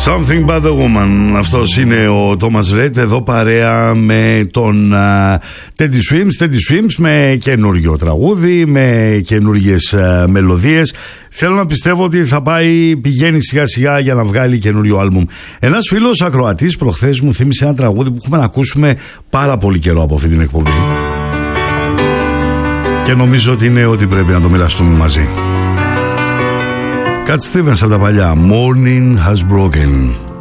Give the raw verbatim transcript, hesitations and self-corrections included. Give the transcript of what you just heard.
Something About a Woman. Αυτός είναι ο Thomas Rhett, εδώ παρέα με τον uh, Teddy Swims. Teddy Swims με καινούριο τραγούδι, με καινούριες uh, μελωδίες. Θέλω να πιστεύω ότι θα πάει, πηγαίνει σιγά σιγά για να βγάλει καινούριο άλμπουμ. Ένας φίλος ακροατής προχθές μου θύμισε ένα τραγούδι που έχουμε να ακούσουμε πάρα πολύ καιρό από αυτή την εκπομπή. Και νομίζω ότι είναι ότι πρέπει να το μοιραστούμε μαζί. Cat Stevens από τα παλιά. Morning has broken.